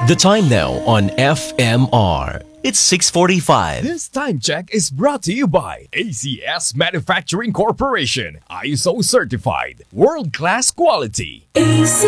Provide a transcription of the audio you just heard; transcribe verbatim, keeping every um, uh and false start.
The time now on F M R. It's six forty-five. This time check is brought to you by A C S Manufacturing Corporation. I S O certified. World-class quality.